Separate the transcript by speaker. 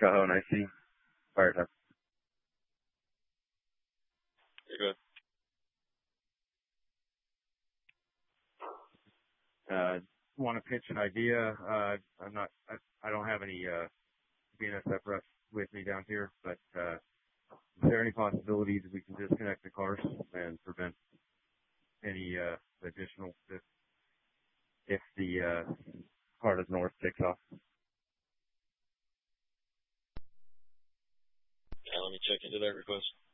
Speaker 1: Tahoe and IC. Fire time.
Speaker 2: You're good.
Speaker 3: Want to pitch an idea. I don't have any BNSF reps with me down here, but is there any possibilities we can disconnect the cars and prevent any additional if the car to the north takes off?
Speaker 2: Yeah, let me check into that request.